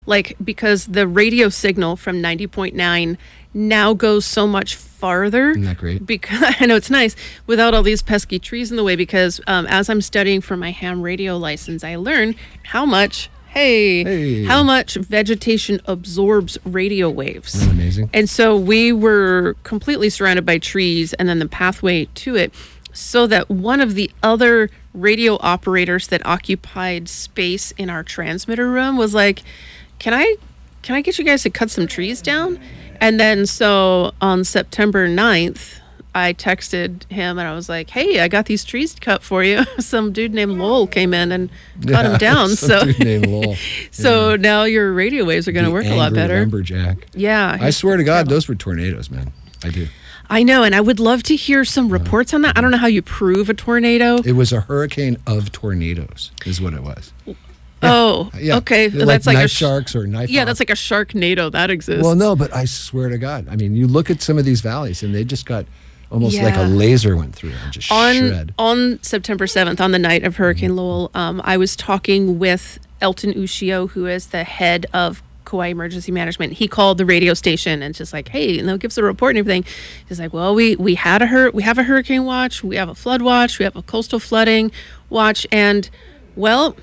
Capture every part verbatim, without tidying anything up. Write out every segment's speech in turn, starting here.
Like, because the radio signal from ninety point nine now goes so much farther. Isn't that great? Because I know it's nice without all these pesky trees in the way, because um, as I'm studying for my ham radio license, I learn how much, hey, Hey. how much vegetation absorbs radio waves. Isn't that amazing? And so we were completely surrounded by trees and then the pathway to it, so that one of the other radio operators that occupied space in our transmitter room was like, can I can I get you guys to cut some trees down? And then so on September ninth, I texted him and I was like, hey, I got these trees cut for you. Some dude named Lowell came in and cut them down. Some So dude named Lowell. so Yeah. now your radio waves are going to The work a lot angry better. lumberjack. Yeah. I he's swear to God, terrible. those were tornadoes, man. I do. I know, and I would love to hear some reports on that. I don't know how you prove a tornado. It was a hurricane of tornadoes, is what it was. Oh, Yeah. okay. Like That's like knife a sh- sharks or knife. Yeah, hawk. that's like a sharknado. That exists. Well, no, but I swear to God. I mean, you look at some of these valleys and they just got almost like Yeah. a laser went through and just on shred. on September seventh, on the night of Hurricane Lowell, um, I was talking with Elton Ushio, who is the head of Kauai Emergency Management. He called the radio station and just like, hey, and they'll give us a report and everything. He's like, well, we we had a hur- we have a hurricane watch, we have a flood watch, we have a coastal flooding watch, and well,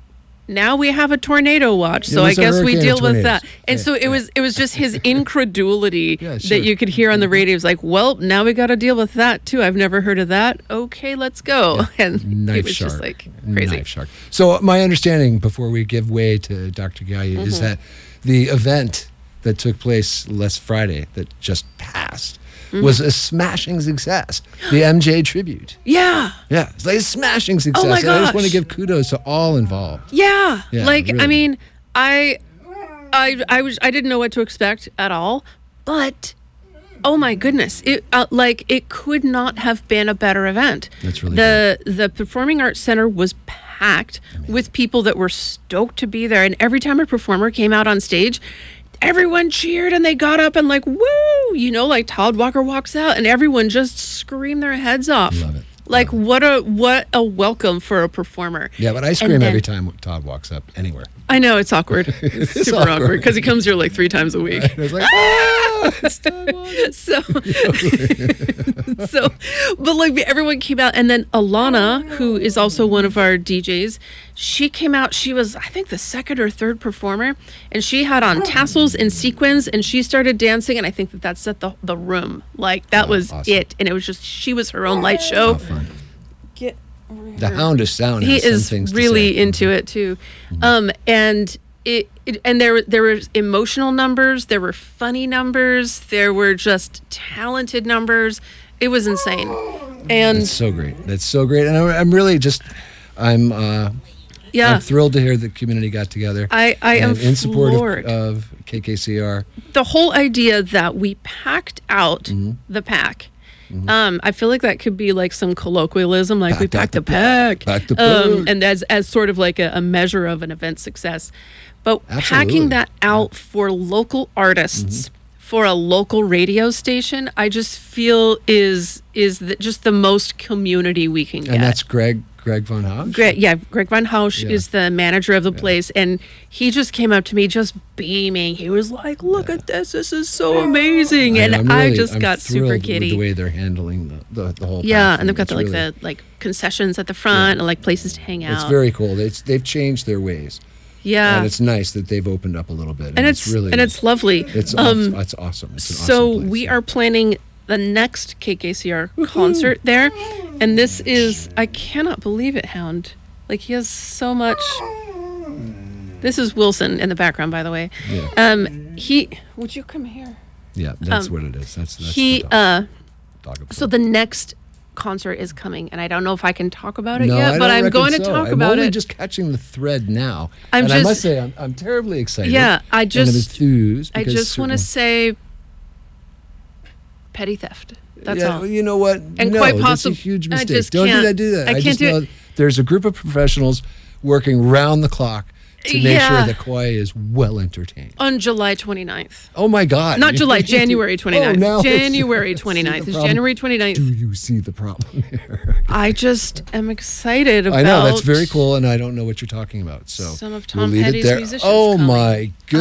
now we have a tornado watch. So I was a guess we hurricane deal of with that. tornadoes. And Yeah, so it yeah. was it was just his incredulity Yeah, sure. that you could hear on the radio. It was like, well, now we got to deal with that too. I've never heard of that. Okay, let's go. And Knife it was shark. just like crazy. Knife shark. So my understanding, before we give way to Doctor Gaia, is Mm-hmm. that the event that took place last Friday that just passed Mm-hmm. was a smashing success. The M J tribute. Yeah. Yeah, it's like a smashing success. Oh my And I just want to gosh. give kudos to all involved. Yeah. Yeah, like I really. mean, I I I was I didn't know what to expect at all, but oh my goodness, it uh, like it could not have been a better event. That's really the the Performing Arts Center was packed with people that were stoked to be there, and every time a performer came out on stage, everyone cheered and they got up and like, woo, you know, like Todd Walker walks out and everyone just screamed their heads off. Love it. Like what a what a welcome for a performer. Yeah, but I And scream then- every time Todd walks up anywhere. I know, it's awkward. It's super awkward. awkward because he comes here like three times a week. And it's like, ah, it's Todd Walker. So, so, but like everyone came out, and then Alana, who is also one of our D Js, she came out. She was, I think, the second or third performer, and she had on tassels and sequins, and she started dancing, and I think that that set the the room. Like that Oh, was awesome. it, and it was just she was her own light show. How fun. Get The Hound of Sound he has some is things to really say. into it too, um, and it, it and there there were emotional numbers, there were funny numbers, there were just talented numbers. It was insane, and That's so great. That's so great. And I'm, I'm really just, I'm, uh, yeah, I'm thrilled to hear the community got together. I I am and in support floored. of, of K K C R. The whole idea that we packed out Mm-hmm. the pack. Um, I feel like that could be like some colloquialism, like we Packed out packed the the pack. pack, Packed the um, pack. and as as sort of like a, a measure of an event success. But Absolutely. packing that out for local artists, Mm-hmm. for a local radio station, I just feel is is the, just the most community we can get. And that's Greg, Greg Von House. Greg, yeah, Greg Van Hausch Yeah. is the manager of the place, and he just came up to me just beaming. He was like, "Look at this! This is so amazing!" And I'm I really- just I'm got super thrilled giddy. with the way they're handling the, the, the whole Yeah, pack. and they've got It's the, like really- the like concessions at the front and like places to hang out. It's very cool. It's, they've changed their ways. yeah, And it's nice that they've opened up a little bit. and it's really and it's lovely. It's, um, aw- it's awesome. It's an so awesome place. we are planning the next K K C R concert there, and this is I cannot believe it, Hound. Like he has so much. This is Wilson in the background, by the way. Yeah. Um, he would you come here? Yeah, that's um, what it is. That's, that's He the dog, uh. dog of So the next concert is coming, and I don't know if I can talk about it No, yet, I but don't I'm reckon going to so. talk I'm about only it. just catching the thread now. I'm and I just- must say, I'm, I'm terribly excited. Yeah, I and just- enthused. I because just want to certainly- say petty theft. That's yeah, all. well, you know what? And no, quite that's a possi- huge I mistake. just Don't do can't- that. Do that. I can't just do it. know there's a group of professionals working round the clock to make Yeah. sure that Kauai is well entertained. On July twenty-ninth. Oh my God! Not You- July, you- January twenty-ninth. Oh, now it's- January see the twenty-ninth. It's problem? January twenty-ninth. Do you see the problem here? I just am excited about I know that's very cool, and I don't know what you're talking about. So some of we'll Tom leave it Petty's there. musicians Oh coming. my goodness!